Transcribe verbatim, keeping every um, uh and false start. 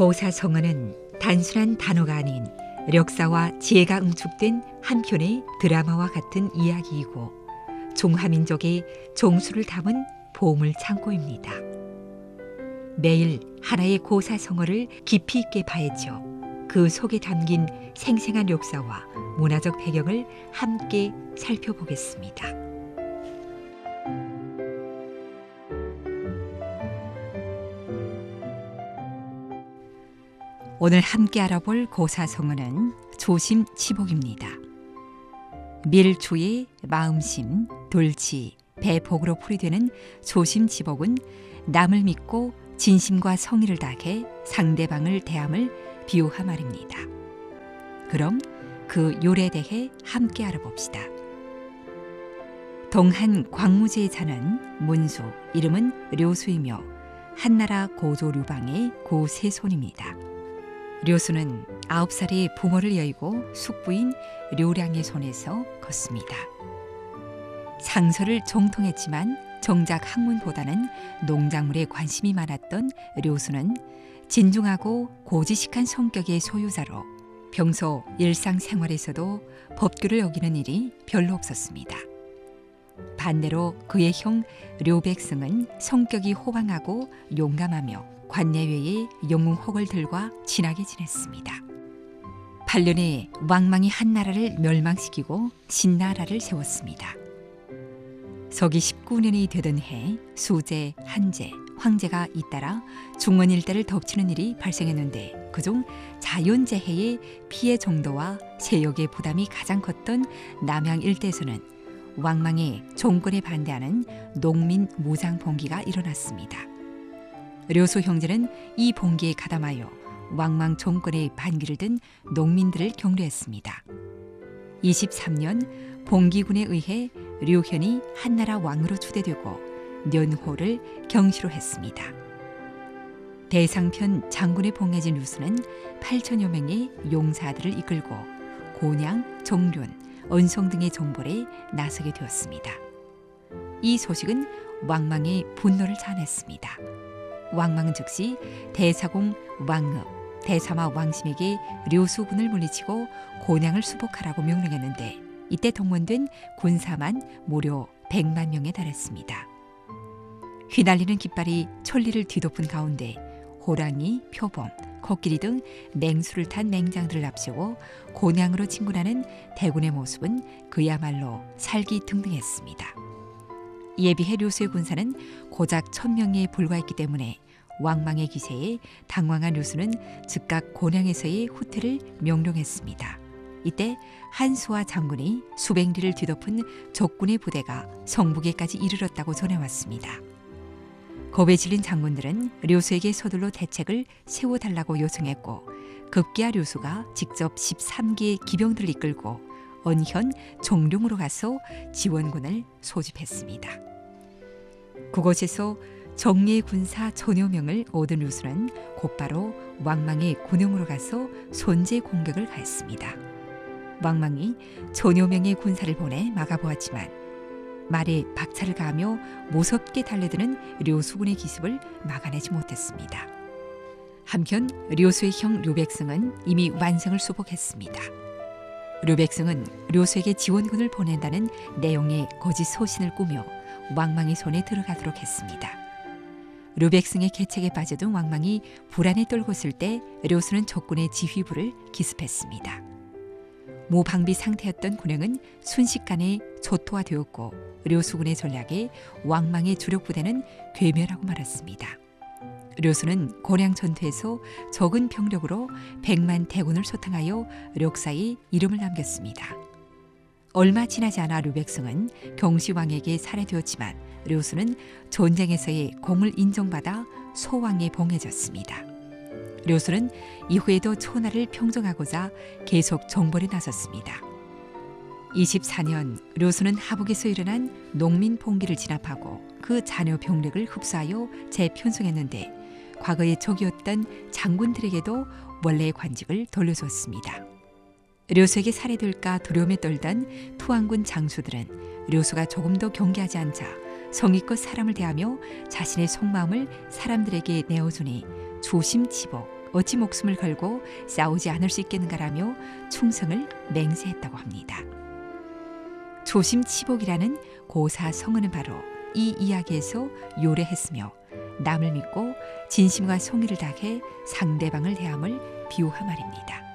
고사성어는 단순한 단어가 아닌 력사와 지혜가 응축된 한 편의 드라마와 같은 이야기이고 중화민족의 종수를 담은 보물 창고입니다. 매일 하나의 고사성어를 깊이 있게 파헤쳐 그 속에 담긴 생생한 역사와 문화적 배경을 함께 살펴보겠습니다. 오늘 함께 알아볼 고사성어는 조심치복입니다. 밀주의 마음심, 돌치, 배복으로 풀이되는 조심치복은 남을 믿고 진심과 성의를 다해 상대방을 대함을 비유한 말입니다. 그럼 그 요래에 대해 함께 알아봅시다. 동한 광무제의 자는 문수, 이름은 료수이며 한나라 고조 류방의 고세손입니다. 료수는 아홉 살에 부모를 여의고 숙부인 료량의 손에서 컸습니다. 상서를 정통했지만 정작 학문보다는 농작물에 관심이 많았던 료수는 진중하고 고지식한 성격의 소유자로 평소 일상생활에서도 법규를 어기는 일이 별로 없었습니다. 반대로 그의 형 료백승은 성격이 호방하고 용감하며 관내외의 영웅호걸들과 친하게 지냈습니다. 팔 년에 왕망이 한나라를 멸망시키고 신나라를 세웠습니다. 서기 십구 년이 되던 해 수제, 한제, 황제가 잇따라 중원 일대를 덮치는 일이 발생했는데 그중 자연재해의 피해 정도와 세역의 부담이 가장 컸던 남양 일대에서는 왕망의 종권에 반대하는 농민 무장 봉기가 일어났습니다. 료수 형제는 이 봉기에 가담하여 왕망 종권의 반기를 든 농민들을 격려했습니다. 이십삼 년 봉기군에 의해 료현이 한나라 왕으로 추대되고 년호를 경시로 했습니다. 대상편 장군에 봉해진 료수는 팔천여 명의 용사들을 이끌고 곤양, 정륜, 언성 등의 정벌에 나서게 되었습니다. 이 소식은 왕망의 분노를 자아냈습니다. 왕망은 즉시 대사공 왕읍, 대사마 왕심에게 료수군을 물리치고 곤양을 수복하라고 명령했는데 이때 동원된 군사만 무려 백만 명에 달했습니다. 휘날리는 깃발이 천리를 뒤덮은 가운데 호랑이, 표범, 코끼리 등 맹수를 탄 맹장들을 앞세워 곤양으로 진군하는 대군의 모습은 그야말로 살기등등했습니다. 이에 비해 료수의 군사는 고작 천 명에 불과했기 때문에 왕망의 기세에 당황한 료수는 즉각 곤양에서의 후퇴를 명령했습니다. 이때 한수아 장군이 수백 리를 뒤덮은 적군의 부대가 성북에까지 이르렀다고 전해왔습니다. 겁에 질린 장군들은 료수에게 서둘러 대책을 세워달라고 요청했고 급기야 료수가 직접 십삼 기의 기병들을 이끌고 언현 종룡으로 가서 지원군을 소집했습니다. 그곳에서 정예의 군사 천여 명을 얻은 료수는 곧바로 왕망의 군영으로 가서 손제 공격을 가했습니다. 왕망이 천여 명의 군사를 보내 막아보았지만 말에 박차를 가하며 무섭게 달려드는 료수군의 기습을 막아내지 못했습니다. 한편 료수의 형 료백승은 이미 완성을 수복했습니다. 료백승은 료수에게 지원군을 보낸다는 내용의 거짓 소신을 꾸며 왕망의 손에 들어가도록 했습니다. 료백승의 계책에 빠져든 왕망이 불안에 떨고 있을 때 료수는 적군의 지휘부를 기습했습니다. 무방비 상태였던 군영은 순식간에 초토화되었고 료수군의 전략에 왕망의 주력 부대는 괴멸하고 말았습니다. 료수는 곤양 전투에서 적은 병력으로 백만 대군을 소탕하여 력사의 이름을 남겼습니다. 얼마 지나지 않아 료백승은 경시왕에게 살해되었지만 료수는 전쟁에서의 공을 인정받아 소왕에 봉해졌습니다. 료수는 이후에도 초나를 평정하고자 계속 정벌에 나섰습니다. 이십사 년 료수는 하북에서 일어난 농민 봉기를 진압하고 그 자녀 병력을 흡수하여 재편성했는데 과거의 적이었던 장군들에게도 원래의 관직을 돌려줬습니다. 료수에게 살해될까 두려움에 떨던 투항군 장수들은 료수가 조금 더 경계하지 않자 성의껏 사람을 대하며 자신의 속마음을 사람들에게 내어주니 조심치복, 어찌 목숨을 걸고 싸우지 않을 수 있겠는가라며 충성을 맹세했다고 합니다. 조심치복이라는 고사 성어는 바로 이 이야기에서 요래했으며 남을 믿고 진심과 성의를 다해 상대방을 대함을 비유한 말입니다.